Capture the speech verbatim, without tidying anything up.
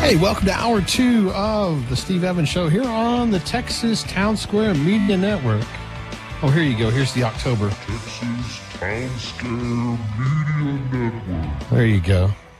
Hey, welcome to hour two of the Steve Evans Show here on the Texas Town Square Media Network. Oh, here you go. Here's the October. Texas Town Square Media Network. There you go.